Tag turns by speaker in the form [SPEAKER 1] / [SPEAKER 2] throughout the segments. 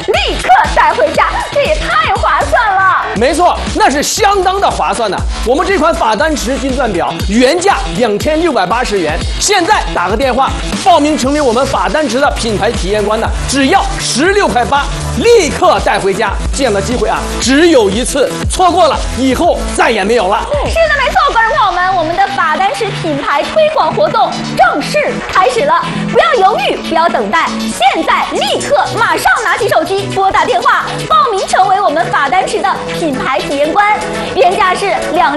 [SPEAKER 1] 立刻带回家，这也太划算了。
[SPEAKER 2] 没错，那是相当的划算呢。我们这款法丹池金钻表原价2680元，现在打个电话报名成为我们法丹池的品牌体验官呢，只要16块8，立刻带回家。这样的机会啊，只有一次，错过了以后再也没有了。
[SPEAKER 1] 是的，没错，观众朋友们，我们的法丹池品牌推广活动正式开始了，不要犹豫，不要等待，现在立刻马上拿起手机拨打电话报名成为我们法丹池的品牌体验官，原价是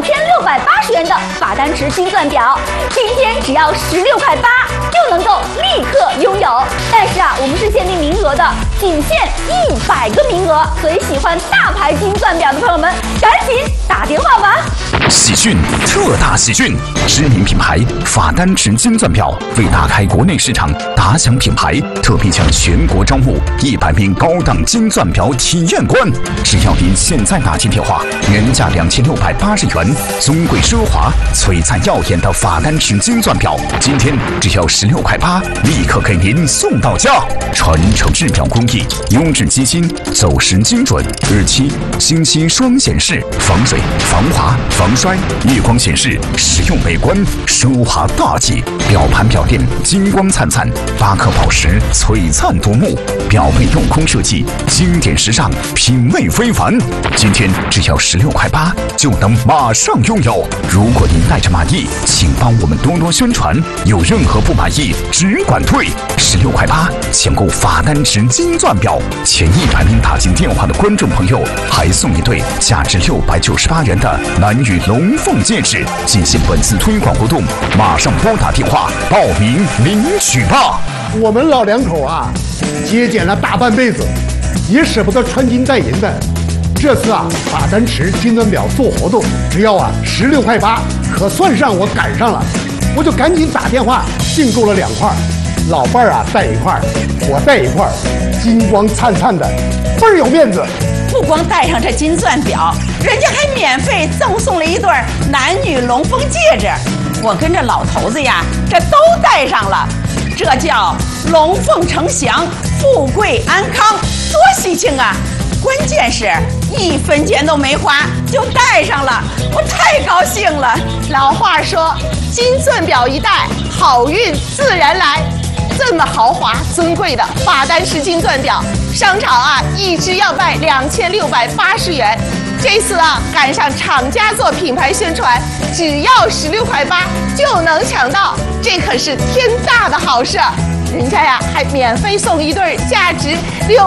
[SPEAKER 1] 2680元的法丹池金钻表，今天只要16块8就能够立刻拥有。但是啊，我们是限定名额的，仅限100个名额，所以喜欢大牌金钻表的朋友们，赶紧打电话吧！
[SPEAKER 3] 喜讯，特大喜讯！知名品牌法丹池金钻表为打开国内市场，打响品牌，特别将全国招募100名高档金钻表体验官。只要您现在打进电话，原价2680元，尊贵奢华、璀璨耀眼的法丹池金钻表，今天只要16块8，立刻给您送到家。传承制表工艺，优质机芯，走时精准，日期、星期双显示，防水、防滑、防摔，夜光显示，实用美观，奢华大气。表盘表垫金光灿灿，8颗宝石璀璨夺目，表背镂空设计，经典时尚，品味非凡。今天只要16块8就能马上拥有。如果您带着满意，请帮我们多多宣传，有任何不满意只管退。16块8抢购法丹池金钻表，前100名打进电话的观众朋友还送一对价值698元的男女龙凤戒指。进行本次推广活动，马上拨打电话报名领取吧。
[SPEAKER 4] 我们老两口啊，节俭了大半辈子，也舍不得穿金戴银的。这次啊，法丹池金钻表做活动，只要啊16块8，可算上我赶上了，我就赶紧打电话订购了2块，老伴儿啊带一块，我带一块，金光灿灿的，倍儿有面子。
[SPEAKER 5] 不光戴上这金钻表，人家还免费赠送了一对男女龙凤戒指。我跟这老头子呀，这都戴上了，这叫龙凤呈祥，富贵安康，多喜庆啊！关键是1分钱都没花就戴上了，我太高兴了。
[SPEAKER 6] 老话说，金钻表一戴，好运自然来。这么豪华尊贵的法丹池金钻表，商场啊一只要卖2680元。这次啊赶上厂家做品牌宣传，只要16块8就能抢到，这可是天大的好事。人家呀还免费送一对价值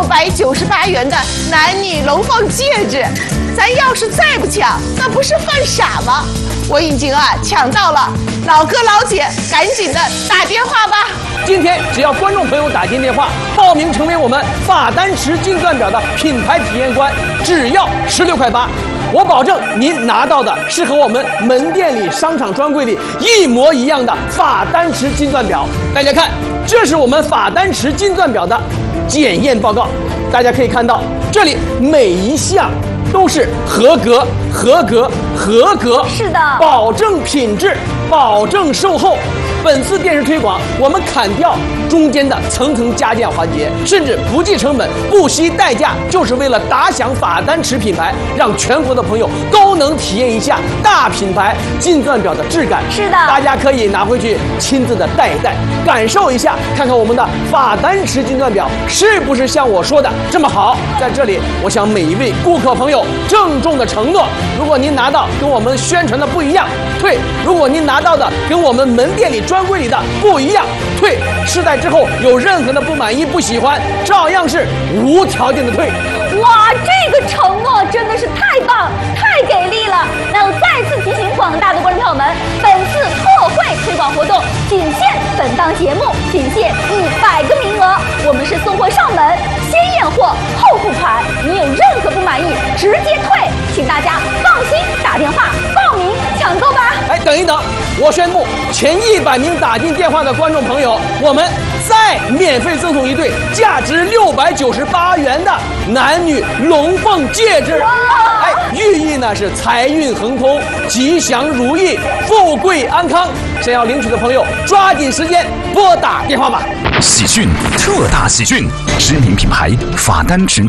[SPEAKER 6] 698元的男女龙凤戒指，咱要是再不抢，那不是犯傻吗？我已经啊抢到了，老哥老姐赶紧的打电话吧。
[SPEAKER 2] 今天只要观众朋友打进电话报名成为我们法丹池金钻表的品牌体验官，只要16块8，我保证您拿到的是和我们门店里商场专柜里一模一样的法丹池金钻表。大家看，这是我们法丹池金钻表的检验报告，大家可以看到这里每一项都是合格、合格、合格，
[SPEAKER 1] 是的，
[SPEAKER 2] 保证品质，保证售后。本次电视推广，我们砍掉中间的层层加价环节，甚至不计成本、不惜代价，就是为了打响法丹池品牌，让全国的朋友都能体验一下大品牌金钻表的质感。
[SPEAKER 1] 是的，
[SPEAKER 2] 大家可以拿回去亲自的戴一戴，感受一下，看看我们的法丹池金钻表是不是像我说的这么好。在这里，我向每一位顾客朋友郑重的承诺，如果您拿到跟我们宣传的不一样，退；如果您拿到的跟我们门店里专柜里的不一样，退。试戴之后有任何的不满意、不喜欢，照样是无条件的退。
[SPEAKER 1] 哇，这个承诺真的是太棒、太给力了！那我再次提醒广大的观众朋友们，本次特惠推广活动仅限本档节目，仅限100个名额。我们是送货上门，先验货后付款，你有任何不满意直接退，请大家放心打电话报名抢购吧。
[SPEAKER 2] 哎，等一等，我宣布前100名打进电话的观众朋友，我们再免费赠送一对价值698元的男女龙凤戒指。哎，寓意呢是财运亨通、吉祥如意、富贵安康。想要领取的朋友，抓紧时间拨打电话吧。
[SPEAKER 3] 喜讯，特大喜讯！知名品牌法丹池